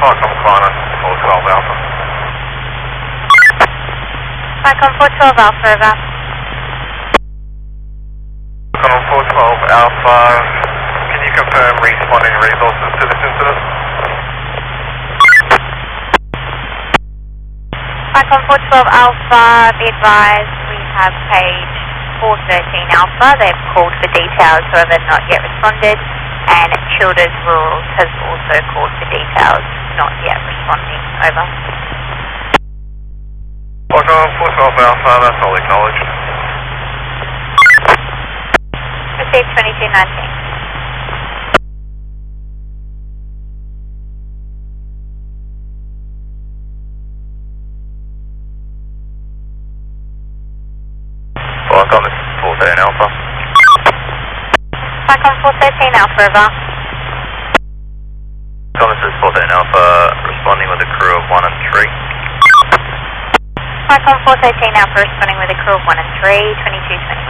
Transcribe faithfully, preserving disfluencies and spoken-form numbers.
Falcon Climber, four twelve Alpha. Falcon four twelve Alpha, over. Falcon four twelve Alpha, can you confirm responding resources to this incident? Falcon four twelve Alpha, be advised we have page four thirteen Alpha. They've called for details, however not yet responded. And Childers Rules has also called for details, not yet responding. Over. Falcon four twelve Alpha, that's all acknowledged. Received twenty-two nineteen. Falcon, this is four thirteen Alpha. Falcon four thirteen Alpha, over. Falcon, this is four thirteen Alpha, responding with a crew of one and three. Falcon four thirteen Alpha, responding with a crew of one and three, twenty-two twenty.